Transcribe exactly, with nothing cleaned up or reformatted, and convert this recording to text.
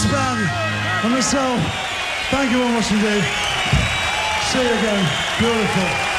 This band and myself, thank you very much indeed. See you again. Beautiful.